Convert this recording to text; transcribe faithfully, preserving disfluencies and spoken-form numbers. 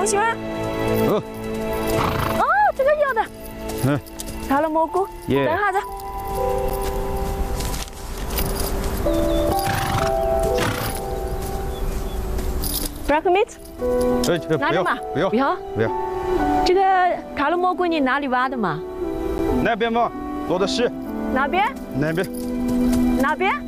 心了。 哦。 哦，这个有的。 嗯。 烤了蘑菇， 耶等下子。Black meat， 哎，不要拿着嘛， 不要不要。 不要。 这个烤了蘑菇你哪里挖的嘛？ 那边嘛，多的是。 哪边？ 那边。 哪边？